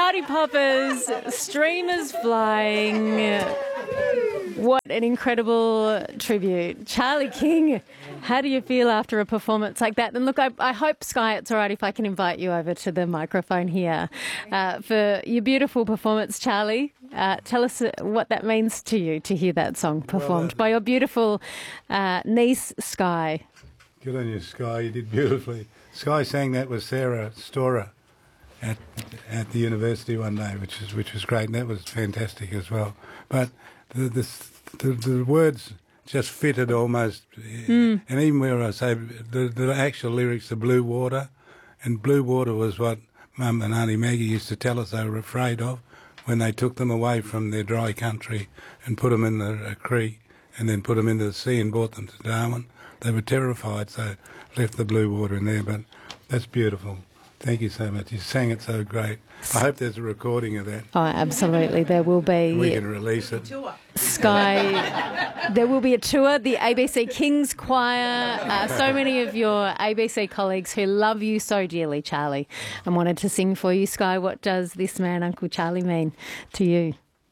party poppers, streamers flying. What an incredible tribute. Charlie King, how do you feel after a performance like that? And look, I hope, Sky, it's all right if I can invite you over to the microphone here for your beautiful performance, Charlie. Tell us what that means to you to hear that song performed by your beautiful niece, Sky. Good on you, Sky. You did beautifully. Sky sang that with Sarah Storer at the university one day, which was great, and that was fantastic as well. But the words just fitted almost, and even where I say the actual lyrics, the blue water, and blue water was what Mum and Auntie Maggie used to tell us they were afraid of when they took them away from their dry country and put them in a creek and then put them into the sea and brought them to Darwin. They were terrified, so left the blue water in there, but that's beautiful. Thank you so much. You sang it so great. I hope there's a recording of that. Oh, absolutely. There will be. We can release it. Sky, there will be a tour, the ABC King's Choir, so many of your ABC colleagues who love you so dearly, Charlie, and wanted to sing for you. Sky, what does this man, Uncle Charlie, mean to you?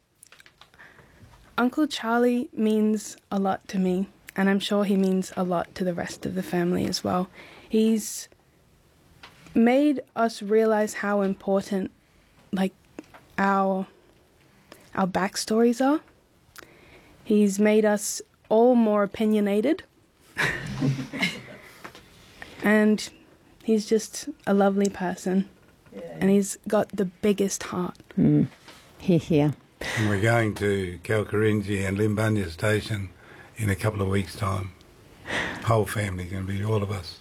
Uncle Charlie means a lot to me, and I'm sure he means a lot to the rest of the family as well. He's made us realize how important, like, our backstories are. He's made us all more opinionated. And he's just a lovely person. And he's got the biggest heart. Hear, hear. And we're going to Kalkarindji and Limbunya Station in a couple of weeks' time. Whole family, going to be all of us.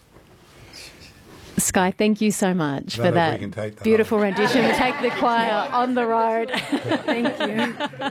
Sky, thank you so much for that beautiful rendition. Take the choir on the road. Thank you.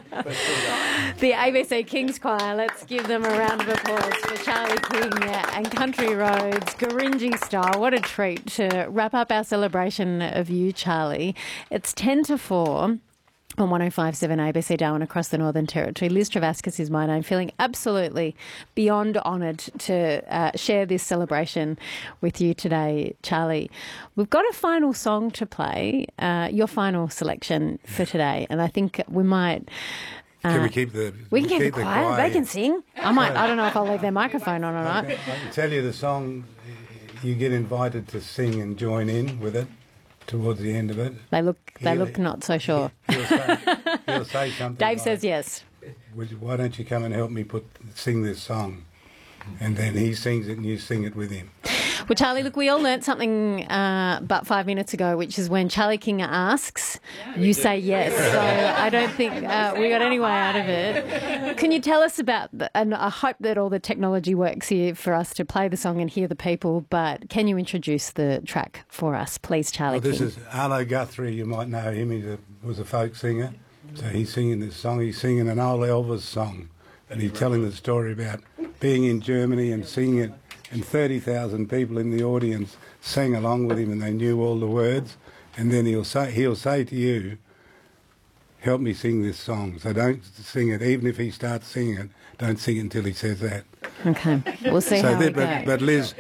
The ABC King's Choir, let's give them a round of applause for Charlie King and Country Roads, Gurindji style. What a treat to wrap up our celebration of you, Charlie. It's 10 to 4. On 105.7 ABC Darwin across the Northern Territory. Liz Travascus is my name, feeling absolutely beyond honoured to share this celebration with you today, Charlie. We've got a final song to play, your final selection for today, and I think we might... Can we keep the... We can keep the choir. They can sing. I don't know if I'll leave their microphone on or not. I can tell you the song, you get invited to sing and join in with it. Towards the end of it. They look not so sure. He'll say something. Dave like, says yes. Why don't you come and help me sing this song? And then he sings it and you sing it with him. Well, Charlie, look, we all learnt something about 5 minutes ago, which is when Charlie King asks, you say yes. So I don't think we got any way out of it. Can you tell us about, and I hope that all the technology works here for us to play the song and hear the people, but can you introduce the track for us, please, Charlie King? This is Arlo Guthrie. You might know him. He was a folk singer. So he's singing this song. He's singing an old Elvis song. And he's telling the story about being in Germany and singing it. And 30,000 people in the audience sang along with him and they knew all the words. And then he'll say to you, help me sing this song. So don't sing it, even if he starts singing it, don't sing it until he says that. Okay, we'll see how it goes. But Liz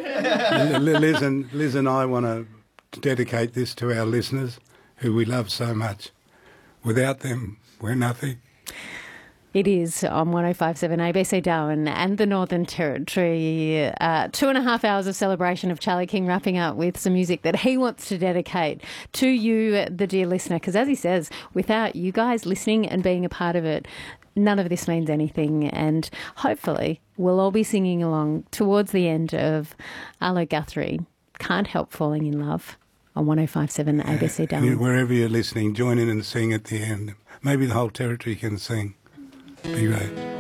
and I want to dedicate this to our listeners who we love so much. Without them, we're nothing. It is on 105.7 ABC Darwin and the Northern Territory. 2.5 hours of celebration of Charlie King, wrapping up with some music that he wants to dedicate to you, the dear listener. Because as he says, without you guys listening and being a part of it, none of this means anything. And hopefully we'll all be singing along towards the end of Arlo Guthrie, Can't Help Falling in Love, on 105.7 ABC Darwin. Wherever you're listening, join in and sing at the end. Maybe the whole territory can sing. Be great.